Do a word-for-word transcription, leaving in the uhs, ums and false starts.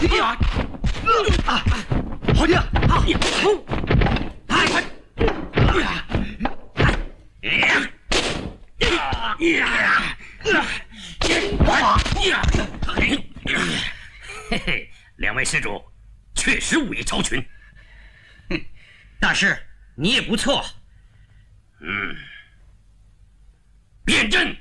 呀！啊！好的，好。哎！呀！呀！呀！ 嘿嘿，两位施主，确实武艺超群。 哼，大师你也不错。 嗯，变阵。